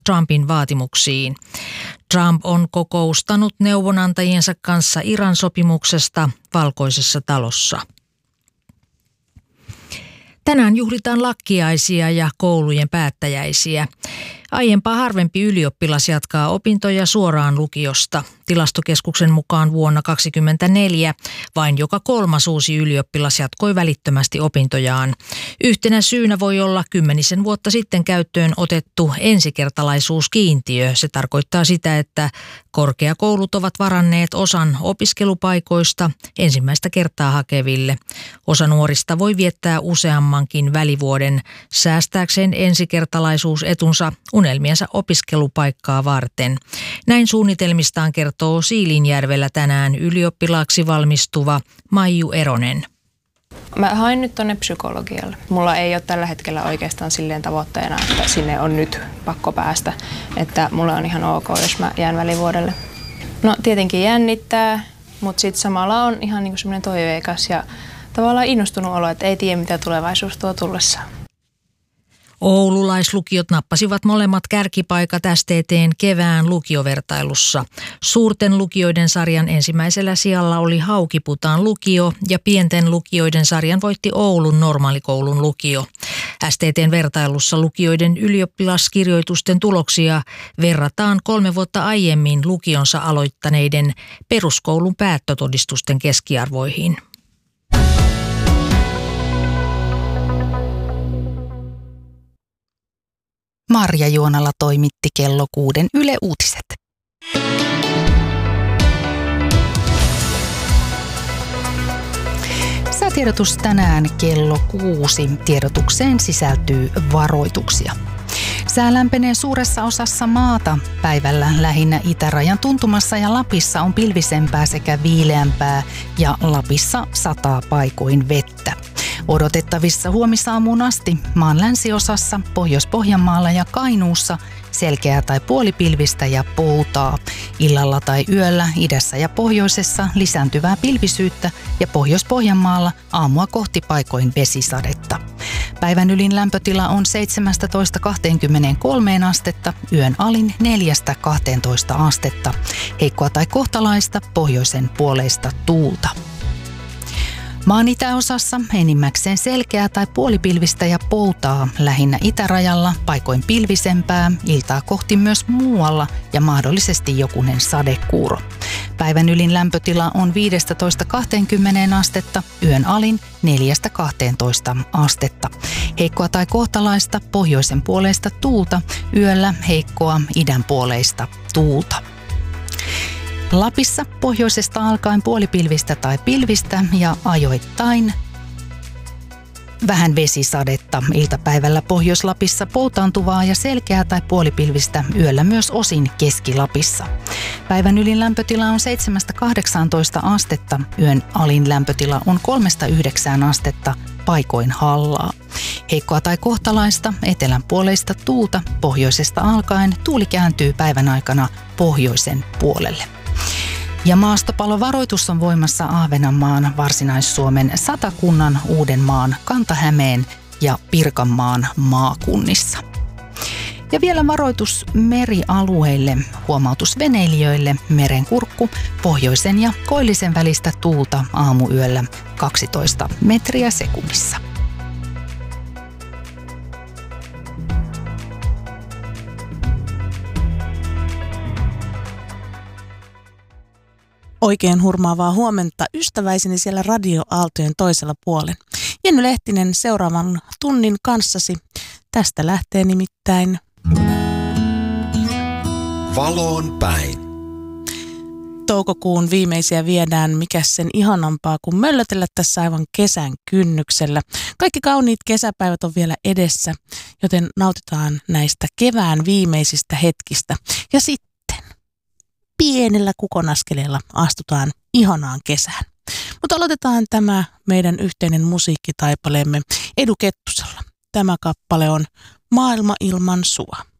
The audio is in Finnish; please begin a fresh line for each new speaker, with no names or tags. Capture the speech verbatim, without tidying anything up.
Trumpin vaatimuksiin. Trump on kokoustanut neuvonantajiensa kanssa Iran sopimuksesta Valkoisessa talossa. Tänään juhlitaan lakkiaisia ja koulujen päättäjäisiä. Aiempaa harvempi ylioppilas jatkaa opintoja suoraan lukiosta. Tilastokeskuksen mukaan vuonna kaksituhattakaksikymmentäneljä vain joka kolmas uusi ylioppilas jatkoi välittömästi opintojaan. Yhtenä syynä voi olla kymmenisen vuotta sitten käyttöön otettu ensikertalaisuuskiintiö. Se tarkoittaa sitä, että korkeakoulut ovat varanneet osan opiskelupaikoista ensimmäistä kertaa hakeville. Osa nuorista voi viettää useammankin välivuoden säästääkseen ensikertalaisuusetunsa unelmiensa opiskelupaikkaa varten. Näin suunnitelmistaan kertoo Siilinjärvellä tänään ylioppilaaksi valmistuva Maiju Eronen.
Mä hain nyt tonne psykologialle. Mulla ei ole tällä hetkellä oikeastaan silleen tavoitteena, että sinne on nyt pakko päästä. Että mulla on ihan ok, jos mä jään välivuodelle. No tietenkin jännittää, mutta sitten samalla on ihan niinku semmoinen toiveikas ja tavallaan innostunut olo, että ei tiedä mitä tulevaisuus tuo tullessaan.
Oululaislukiot nappasivat molemmat kärkipaikat S T T:n kevään lukiovertailussa. Suurten lukioiden sarjan ensimmäisellä sijalla oli Haukiputaan lukio ja pienten lukioiden sarjan voitti Oulun normaalikoulun lukio. S T T:n vertailussa lukioiden ylioppilaskirjoitusten tuloksia verrataan kolme vuotta aiemmin lukionsa aloittaneiden peruskoulun päättötodistusten keskiarvoihin.
Marja Juonala toimitti kello kuuden Yle Uutiset. Säätiedotus tänään kello kuusi. Tiedotukseen sisältyy varoituksia. Sää lämpenee suuressa osassa maata. Päivällä lähinnä itärajan tuntumassa ja Lapissa on pilvisempää sekä viileämpää ja Lapissa sataa paikoin vettä. Odotettavissa huomisaamuun asti maan länsiosassa, Pohjois-Pohjanmaalla ja Kainuussa selkeää tai puolipilvistä ja poutaa. Illalla tai yöllä idässä ja pohjoisessa lisääntyvää pilvisyyttä ja Pohjois-Pohjanmaalla aamua kohti paikoin vesisadetta. Päivän ylin lämpötila on seitsemästätoista kaksikymmentäkolme astetta, yön alin neljästä kahteentoista astetta. Heikkoa tai kohtalaista pohjoisen puoleista tuulta. Maan itäosassa enimmäkseen selkeää tai puolipilvistä ja poutaa, lähinnä itärajalla, paikoin pilvisempää, iltaa kohti myös muualla ja mahdollisesti jokunen sadekuuro. Päivän ylin lämpötila on viidestätoista kaksikymmentä astetta, yön alin neljästä kahteentoista astetta. Heikkoa tai kohtalaista pohjoisen puoleista tuulta, yöllä heikkoa idän puoleista tuulta. Lapissa pohjoisesta alkaen puolipilvistä tai pilvistä ja ajoittain vähän vesisadetta. Iltapäivällä Pohjois-Lapissa poutaantuvaa ja selkeää tai puolipilvistä, yöllä myös osin Keski-Lapissa. Päivän ylin lämpötila on seitsemästä kahdeksaantoista astetta, yön alin lämpötila on kolmesta yhdeksään astetta, paikoin hallaa. Heikkoa tai kohtalaista etelän puoleista tuulta, pohjoisesta alkaen tuuli kääntyy päivän aikana pohjoisen puolelle. Ja maastopalovaroitus on voimassa Ahvenanmaan, Varsinais-Suomen, Satakunnan, Uudenmaan, Kanta-Hämeen ja Pirkanmaan maakunnissa. Ja vielä varoitus merialueille, huomautus veneilijöille, merenkurkku, pohjoisen ja koillisen välistä tuulta aamuyöllä kaksitoista metriä sekunnissa.
Oikein hurmaavaa huomenta ystäväiseni siellä radioaaltojen toisella puolen. Jenny Lehtinen seuraavan tunnin kanssasi. Tästä lähtee nimittäin
Valoon päin.
Toukokuun viimeisiä viedään, mikä sen ihanampaa kuin möllötellä tässä aivan kesän kynnyksellä. Kaikki kauniit kesäpäivät on vielä edessä, joten nautitaan näistä kevään viimeisistä hetkistä. Ja sitten pienellä kukonaskeleella astutaan ihanaan kesään. Mutta aloitetaan tämä meidän yhteinen musiikkitaipaleemme Edu Kettusella. Tämä kappale on Maailma ilman sua.